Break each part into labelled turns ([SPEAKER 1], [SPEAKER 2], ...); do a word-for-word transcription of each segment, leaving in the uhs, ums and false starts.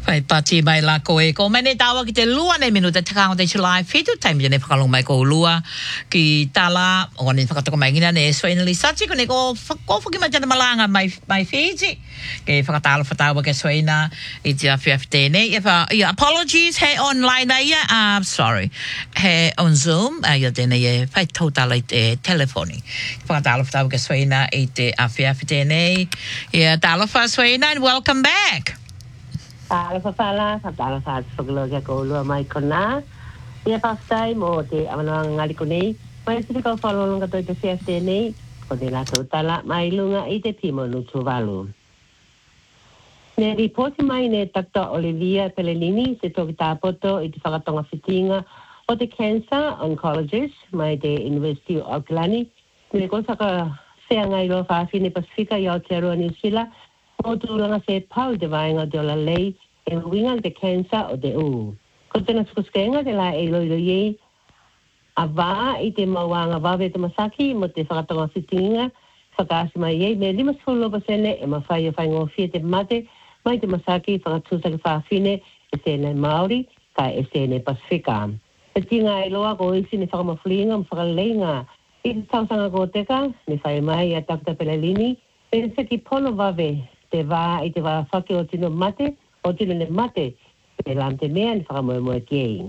[SPEAKER 1] Pai pati mai la ko e ko mene tawa ki te lua nei minuta te kaonga te chilai fitu taimi ne whakalong mai ko lua ki tala o ne whakatoko mai ngina ne Swaina li sachi ko ne ko whakofu ki mai tana malanga mai mai Fiji ke whakatalo whatawa ke Swaina i te awhi awhi tēnei e wha ia apologies he online ai uh, sorry he on Zoom uh, ia tēnei e whai tautala i te telefoni whakatalo whatawa ke Swaina i te awhi awhi tēnei ia talofa Swaina and welcome back.
[SPEAKER 2] Ala fala, fala fa foglo ke ko lu mai kona. Ia pasai mo te amana ngali konei. Mai se ko falo longa to te C F T nei, ko de la tala mai lunga i te timo no tuvalu. Ne ripoti mai ne Doctor Olivia Pellegrini se toki tapoto i te whakatonga whitinga o te cancer oncologist mai te University of Auckland. Ne ko saka sea ngai lo fa fine Pasifika i Aotearoa New Zealand. O tūranga se pau te vaenga te o la lei e winga te cancer o te u. Ko tēnā sukuskenga te la e loiro iei a wā i te mawanga wawe te masaki mo te whakatonga whitinga whakaasi mai iei me lima sulu pasene e mawhai o whaingo fia te mate mai te masaki whakatūsaka whawhine e sēnei Māori ka e sēnei Pasifika. E tinga e loa ko isi ne whakamawhilinga mo whakaleinga i te tausanga ko teka ne whai mai a Doctor Pellegrini e se ki pono wawe te wā i te wā whake o tino mate, o tino ne mate, te lam te mea ni whakamoe moe kei.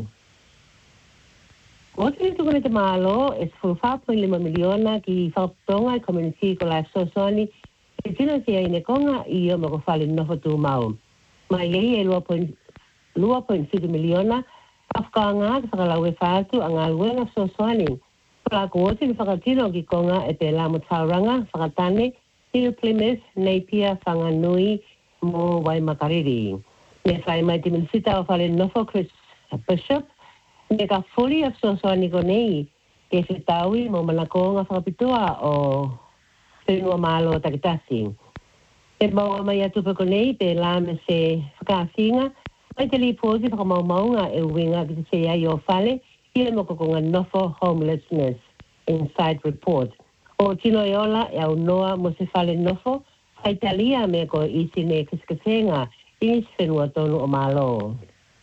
[SPEAKER 2] O tino tukune te mālo, e sifuru four point five miliona ki whakatonga i community ko life sosoani, e tino te aine konga i o mako whale nofo tū mau. Mai ei e two point six miliona, afka ngā ki whakalau e whātu a ngā luenga sosoani. Plako o tino whakatino ki konga e te lamo tauranga, whakatane, Hill Plymouth, Napier, Whanganui, mo Waimakariri. Ne whai mai te minisita o whale nofo Chris Bishop, ne ka fuli a sosoani ko nei, ke whitaui mo manakonga whakapitua o whenua malo o takitasi. Te maua mai atupa ko nei, pe la me se whakaasinga, mai te li pōsi whakamaumaunga e uwinga ki te se ai o whale, ia mo kokonga nofo homelessness inside report. O tino e ola e au noa mo se whale nofo, hai talia me ko isi ne kiskathenga i whenua tonu o malo.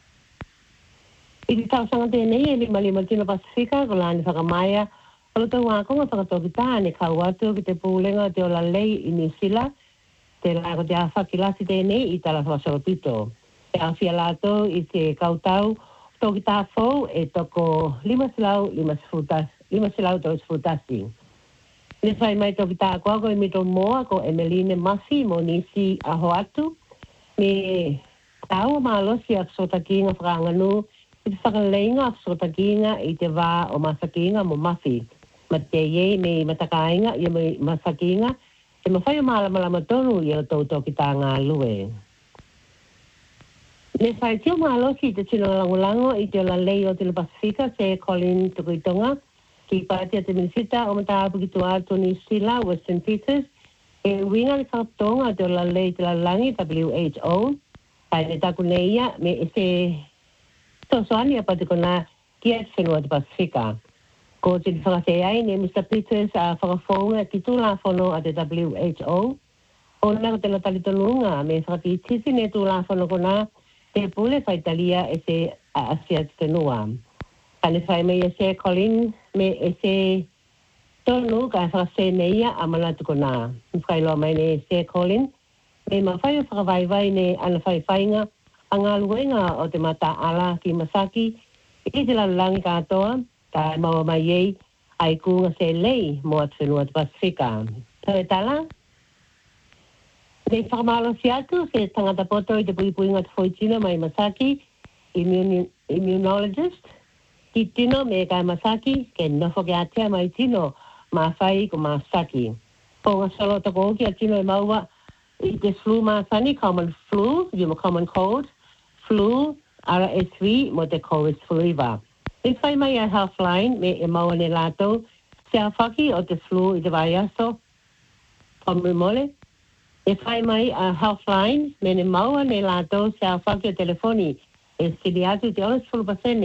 [SPEAKER 2] I te tausanga tēnei e lima lima tino Pasifika, ko lani whakamaya, o lo tau wākonga whakatoki tāne kau atu ki te pūlenga te ola lei i New Zealand, te lako te awhakilasi tēnei i tala whasorotito. Te awhia lato i te kautau, toki tā fau e toko lima silau, lima sifutas, lima silau tau sifutasi. Ne whai mai toki tā koa ko e mito moa ko Emeline Masi mo nisi aho atu. Me tau maalosi a sotakinga whakanganu i te whakaleinga a sotakinga i te wā o masakinga mo mafi. Ma te iei me matakainga i me masakinga e mawhai o malamalama tonu i o tau toki tā ngā lue. Ne whai tio maalosi i te tino langolango i te ola lei o te Pasifika se Colin Tukuitonga ki pātia te minisita o mataapu ki tua New Zealand, Western Peters, e winga ni whakatonga te o la lei te la langi W H O, kai ne taku neia me e se tosoani a pati kona ki e whenua te Pasifika. Ko te whakate ai ne Mister Peters a whakafonga ki tūla whono a te W H O, o na ko te la talitonunga me whakati tisi ne tūla whono kona te pule whaitalia e se a asia te whenua. Kane whai mai e se Colin me e se tonu ka whakase neia a manatu ko nā. Mwhai loa mai ne e se Colin me ma whai o whakawaiwai ne ana whai whainga a ngā luenga o te mata ala ki Masaki i te lalangi katoa ka maua mai ei ai kunga se lei mo atu whenua te Pasifika. Tau e tala? Ne whakamalo si atu se tangata poto i te puipuinga te whoitina mai Masaki, immunologist, ki tino me kai Masaki, ke nofo ke atea mai tino, ma whai ko Masaki. Ko ngā solo tako ki a tino e maua, i te flu masani, common flu, you common cold, flu, R S V, mo te COVID fever. E whai mai a Healthline, me e maua ne lato, se a whaki o te flu i te vaiaso, komu mole. E whai mai a Healthline, me ne maua ne lato, se a whaki o telefoni, e sili atu te onas fulu pasene.